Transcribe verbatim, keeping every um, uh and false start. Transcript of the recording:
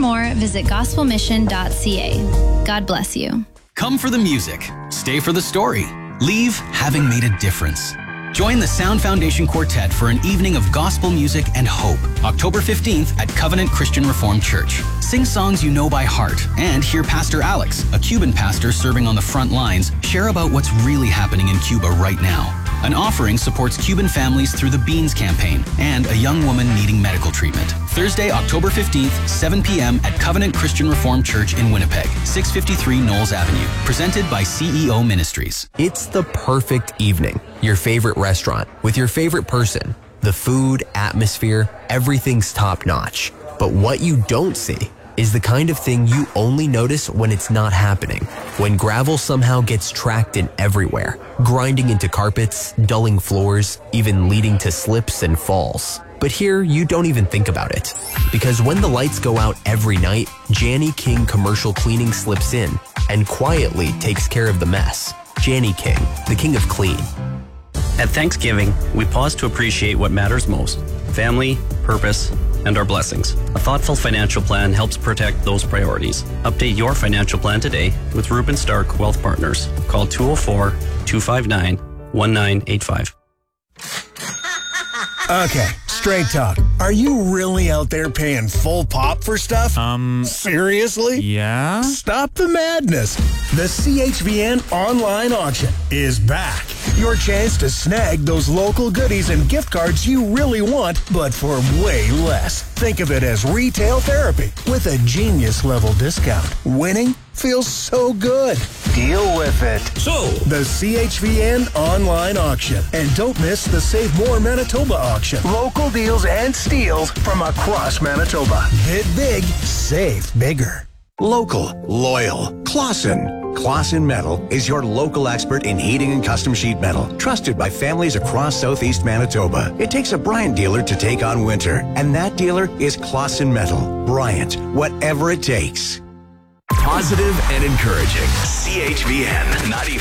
more, visit gospel mission dot c a. God bless you. Come for the music. Stay for the story. Leave having made a difference. Join the Sound Foundation Quartet for an evening of gospel music and hope, October fifteenth at Covenant Christian Reformed Church. Sing songs you know by heart and hear Pastor Alex, a Cuban pastor serving on the front lines, share about what's really happening in Cuba right now. An offering supports Cuban families through the Beans campaign and a young woman needing medical treatment. Thursday, October fifteenth, seven p.m. at Covenant Christian Reformed Church in Winnipeg, six fifty-three Knowles Avenue. Presented by C E O Ministries. It's the perfect evening. Your favorite restaurant with your favorite person. The food, atmosphere, everything's top notch. But what you don't see is the kind of thing you only notice when it's not happening. When gravel somehow gets tracked in everywhere, grinding into carpets, dulling floors, even leading to slips and falls. But here, you don't even think about it. Because when the lights go out every night, Janny King Commercial Cleaning slips in and quietly takes care of the mess. Janny King, the king of clean. At Thanksgiving, we pause to appreciate what matters most: family, purpose, and our blessings. A thoughtful financial plan helps protect those priorities. Update your financial plan today with Ruben Stark Wealth Partners. Call two oh four, two five nine, one nine eight five. Okay, straight talk. Are you really out there paying full pop for stuff? Um, Seriously? yeah? Stop the madness. The C H V N online auction is back. Your chance to snag those local goodies and gift cards you really want, but for way less. Think of it as retail therapy with a genius level discount. Winning feels so good. Deal with it. So, The C H V N online auction. And don't miss the Save More Manitoba auction. Local deals and steals from across Manitoba. Bid big, save bigger. Local, loyal, Clausen. Clausen Metal is your local expert in heating and custom sheet metal, trusted by families across southeast Manitoba. It takes a Bryant dealer to take on winter, and that dealer is Clausen Metal. Bryant, whatever it takes. Positive and encouraging. C H V N ninety.